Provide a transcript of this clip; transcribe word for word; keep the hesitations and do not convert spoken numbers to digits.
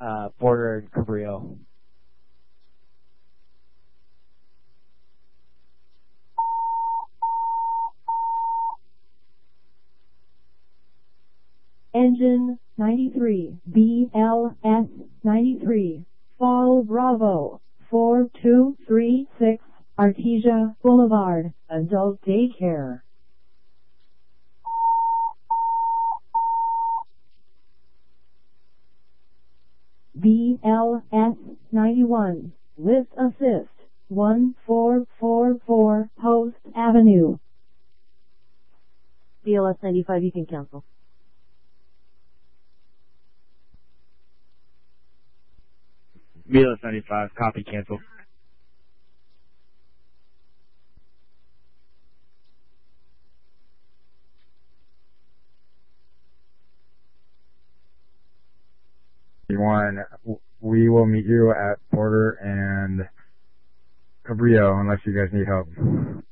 uh, Porter and Cabrillo. Engine ninety-three, B L S ninety-three, Fall Bravo, four two three six, Artesia Boulevard, Adult Daycare. B L S ninety-one, Lift Assist, one four four four, Post Avenue. B L S ninety-five, you can cancel. B L S ninety-five, copy, cancel. One, we will meet you at Porter and Cabrillo unless you guys need help.